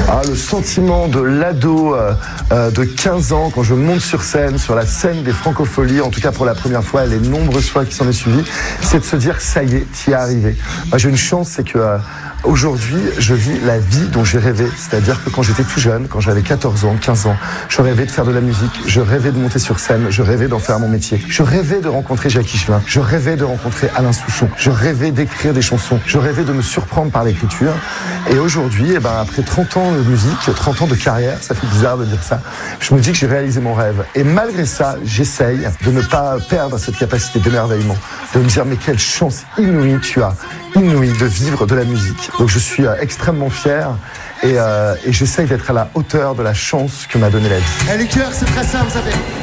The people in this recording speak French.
Ah, le sentiment de l'ado de 15 ans quand je monte sur la scène des Francopholies, en tout cas pour la première fois et les nombreuses fois qui s'en est suivi, c'est de se dire ça y est, t'y es arrivé. Moi, j'ai une chance, c'est que aujourd'hui, je vis la vie dont j'ai rêvé. C'est-à-dire que quand j'étais tout jeune, quand j'avais 14 ans, 15 ans, je rêvais de faire de la musique, je rêvais de monter sur scène, je rêvais d'en faire mon métier. Je rêvais de rencontrer Jacques Higelin, je rêvais de rencontrer Alain Souchon, je rêvais d'écrire des chansons, je rêvais de me surprendre par l'écriture. Et aujourd'hui, après 30 ans de musique, 30 ans de carrière, ça fait bizarre de dire ça, je me dis que j'ai réalisé mon rêve. Et malgré ça, j'essaye de ne pas perdre cette capacité d'émerveillement, de me dire mais quelle chance inouïe tu as, inouïe de vivre de la musique. Donc je suis extrêmement fier et j'essaye d'être à la hauteur de la chance que m'a donnée la vie. Et les cœurs, c'est très simple, vous savez.